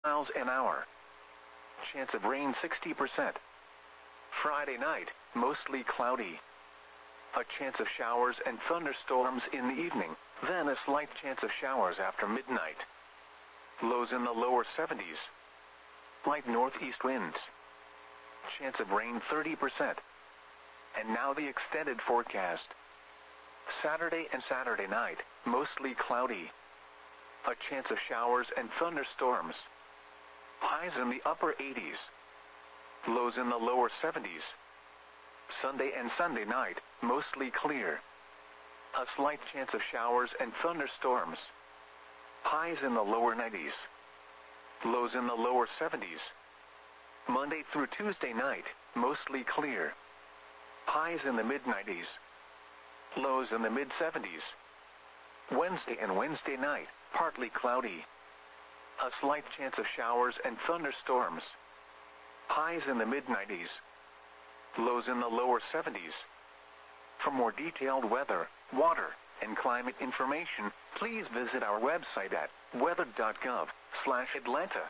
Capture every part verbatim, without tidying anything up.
miles an hour. Chance of rain sixty percent. Friday night, mostly cloudy. A chance of showers and thunderstorms in the evening, then a slight chance of showers after midnight. Lows in the lower seventies. Light northeast winds. Chance of rain thirty percent. And now the extended forecast. Saturday and Saturday night, mostly cloudy. A chance of showers and thunderstorms. Highs in the upper eighties. Lows in the lower seventies. Sunday and Sunday night, mostly clear. A slight chance of showers and thunderstorms. Highs in the lower nineties. Lows in the lower seventies. Monday through Tuesday night, mostly clear. Highs in the mid nineties. Lows in the mid seventies. Wednesday and Wednesday night, partly cloudy. A slight chance of showers and thunderstorms. Highs in the mid nineties. Lows in the lower seventies. For more detailed weather, water, and climate information, please visit our website at weather dot gov slash Atlanta.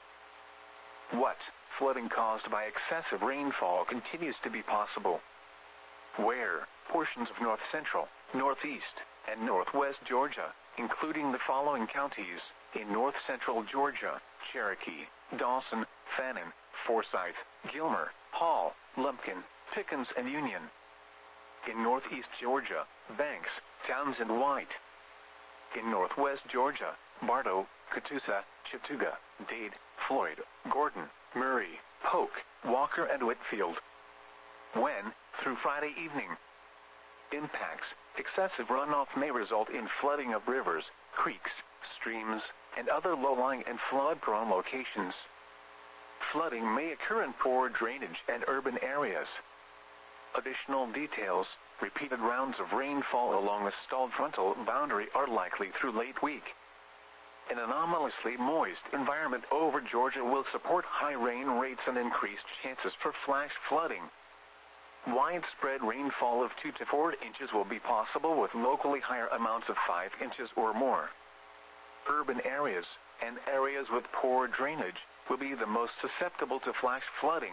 What? Flooding caused by excessive rainfall continues to be possible. Where? Portions of north central, northeast, and northwest Georgia, including the following counties: in north central Georgia, Cherokee, Dawson, Fannin, Forsyth, Gilmer, Hall, Lumpkin, Pickens, and Union. In northeast Georgia, Banks, Townsend, White. In northwest Georgia, Bartow, Catoosa, Chattooga, Dade, Floyd, Gordon, Murray, Polk, Walker, and Whitfield. When? Through Friday evening. Impacts: excessive runoff may result in flooding of rivers, creeks, streams, and other low-lying and flood-prone locations. Flooding may occur in poor drainage and urban areas. Additional details: repeated rounds of rainfall along the stalled frontal boundary are likely through late week. An anomalously moist environment over Georgia will support high rain rates and increased chances for flash flooding. Widespread rainfall of two to four inches will be possible, with locally higher amounts of five inches or more. Urban areas and areas with poor drainage will be the most susceptible to flash flooding.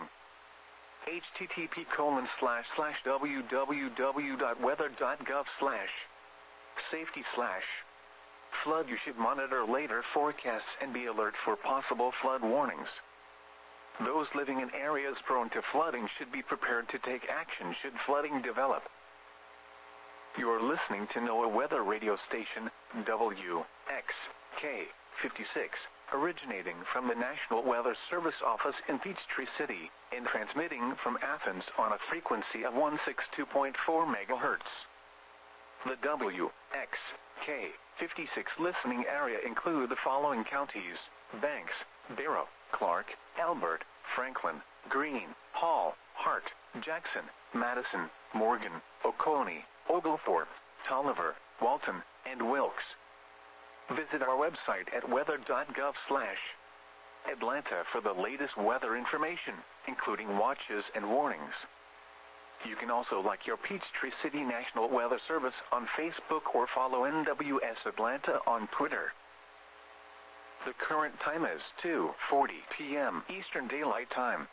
http colon slash slash www dot weather dot gov slash safety slash flood. You should monitor later forecasts and be alert for possible flood warnings. Those living in areas prone to flooding should be prepared to take action should flooding develop. You are listening to NOAA Weather Radio Station, W X K fifty-six, originating from the National Weather Service office in Peachtree City, and transmitting from Athens on a frequency of one sixty-two point four megahertz. The W X K fifty-six listening area include the following counties: Banks, Barrow, Clark, Elbert, Franklin, Greene, Hall, Hart, Jackson, Madison, Morgan, Oconee, Oglethorpe, Tolliver, Walton, and Wilkes. Visit our website at weather dot gov slash Atlanta for the latest weather information, including watches and warnings. You can also like your Peachtree City National Weather Service on Facebook or follow N W S Atlanta on Twitter. The current time is two forty p m Eastern Daylight Time.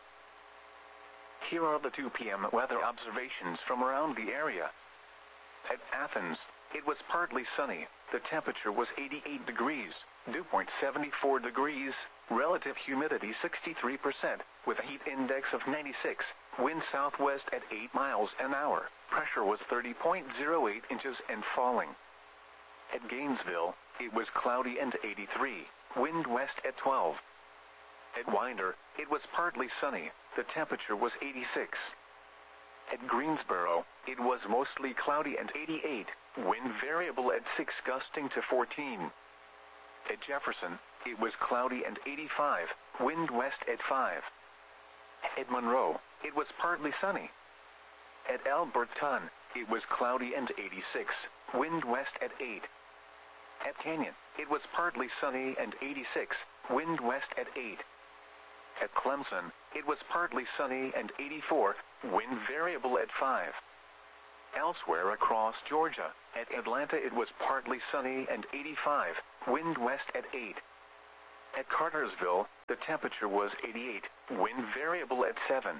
Here are the two p m weather observations from around the area. At Athens, it was partly sunny. The temperature was eighty-eight degrees, dew point seventy-four degrees, relative humidity sixty-three percent, with a heat index of ninety-six, wind southwest at eight miles an hour, pressure was thirty point zero eight inches and falling. At Gainesville, it was cloudy and eighty-three, wind west at twelve. At Winder, it was partly sunny, the temperature was eighty-six. At Greensboro, it was mostly cloudy and eighty-eight, wind variable at six gusting to fourteen. At Jefferson, it was cloudy and eighty-five, wind west at five. At Monroe, it was partly sunny. At Alberton, it was cloudy and eighty-six, wind west at eight. At Canyon, it was partly sunny and eighty-six, wind west at eight. At Clemson, it was partly sunny and eighty-four, wind variable at five. Elsewhere across Georgia, at Atlanta it was partly sunny and eighty-five, wind west at eight. At Cartersville, the temperature was eighty-eight, wind variable at seven.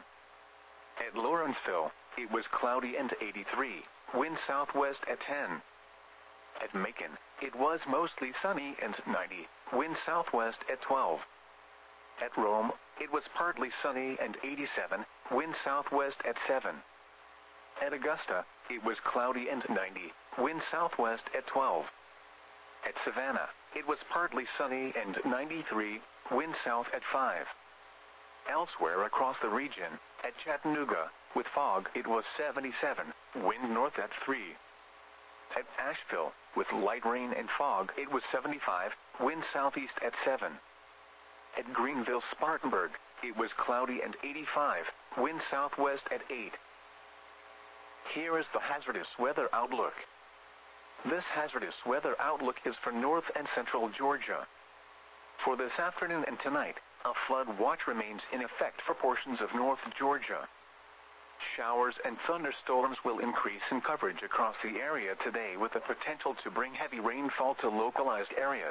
At Lawrenceville, it was cloudy and eighty-three, wind southwest at ten. At Macon, it was mostly sunny and ninety, wind southwest at twelve. At Rome, it was partly sunny and eighty-seven, wind southwest at seven. At Augusta, it was cloudy and ninety, wind southwest at twelve. At Savannah, it was partly sunny and ninety-three, wind south at five. Elsewhere across the region, at Chattanooga, with fog it was seventy-seven, wind north at three. At Asheville, with light rain and fog it was seventy-five, wind southeast at seven. At Greenville-Spartanburg, it was cloudy and eighty-five, wind southwest at eight. Here is the hazardous weather outlook. This hazardous weather outlook is for north and central Georgia. For this afternoon and tonight, a flood watch remains in effect for portions of north Georgia. Showers and thunderstorms will increase in coverage across the area today with the potential to bring heavy rainfall to localized areas.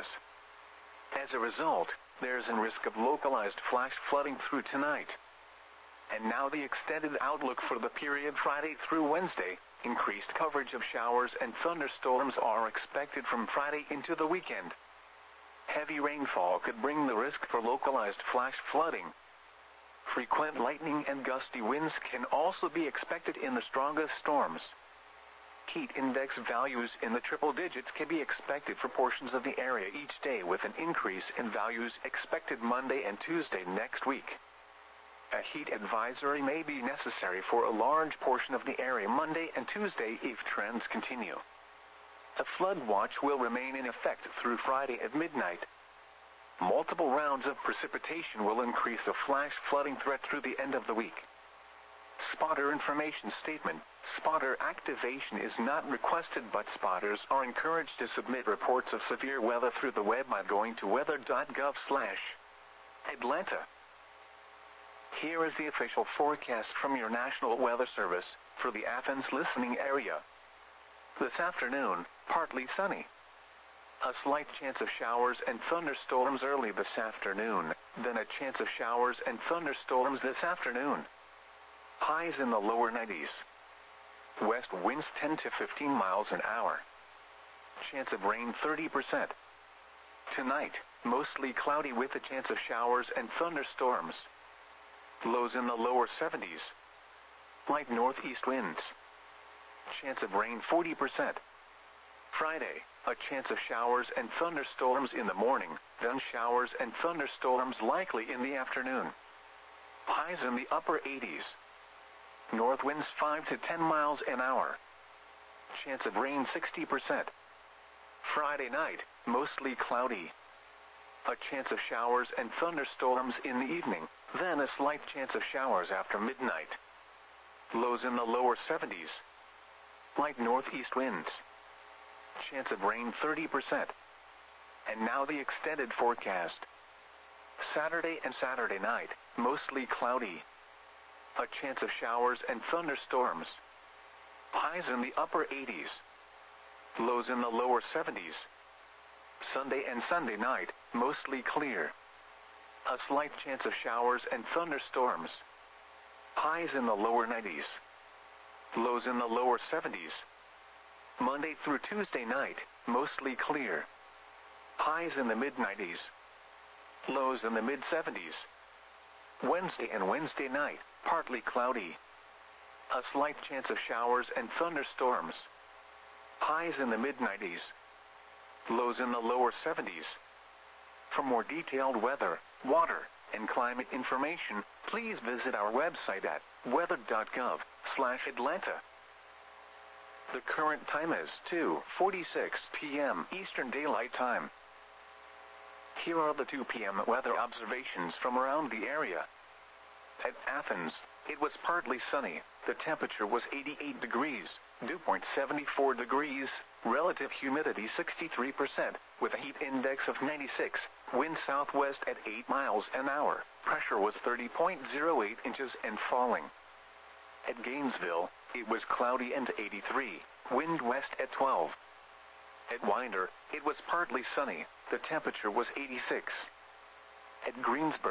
As a result, there is a risk of localized flash flooding through tonight. And now the extended outlook for the period Friday through Wednesday. Increased coverage of showers and thunderstorms are expected from Friday into the weekend. Heavy rainfall could bring the risk for localized flash flooding. Frequent lightning and gusty winds can also be expected in the strongest storms. Heat index values in the triple digits can be expected for portions of the area each day, with an increase in values expected Monday and Tuesday next week. A heat advisory may be necessary for a large portion of the area Monday and Tuesday if trends continue. A flood watch will remain in effect through Friday at midnight. Multiple rounds of precipitation will increase the flash flooding threat through the end of the week. Spotter information statement. Spotter activation is not requested, but spotters are encouraged to submit reports of severe weather through the web by going to weather dot gov slash Atlanta. Here is the official forecast from your National Weather Service for the Athens listening area. This afternoon, partly sunny. A slight chance of showers and thunderstorms early this afternoon, then a chance of showers and thunderstorms this afternoon. Highs in the lower nineties. West winds ten to fifteen miles an hour. Chance of rain thirty percent. Tonight, mostly cloudy with a chance of showers and thunderstorms. Lows in the lower seventies. Light northeast winds. Chance of rain forty percent. Friday, a chance of showers and thunderstorms in the morning, then showers and thunderstorms likely in the afternoon. Highs in the upper eighties. North winds five to ten miles an hour. Chance of rain sixty percent. Friday night, mostly cloudy. A chance of showers and thunderstorms in the evening, then a slight chance of showers after midnight. Lows in the lower seventies. Light northeast winds. Chance of rain thirty percent. And now the extended forecast. Saturday and Saturday night, mostly cloudy. A chance of showers and thunderstorms. Highs in the upper eighties. Lows in the lower seventies. Sunday and Sunday night, mostly clear. A slight chance of showers and thunderstorms. Highs in the lower nineties. Lows in the lower seventies. Monday through Tuesday night, mostly clear. Highs in the mid nineties. Lows in the mid seventies. Wednesday and Wednesday night, partly cloudy. A slight chance of showers and thunderstorms. Highs in the mid nineties. Lows in the lower seventies. For more detailed weather, water, and climate information, please visit our website at weather dot gov slash Atlanta. The current time is two forty-six p m Eastern Daylight Time. Here are the two p m weather observations from around the area. At Athens, it was partly sunny. The temperature was eighty-eight degrees, dew point seventy-four degrees, relative humidity sixty-three percent, with a heat index of ninety-six, wind southwest at eight miles an hour, pressure was thirty point zero eight inches and falling. At Gainesville, it was cloudy and eighty-three, wind west at twelve. At Winder, it was partly sunny, the temperature was eighty-six. At Greensburg,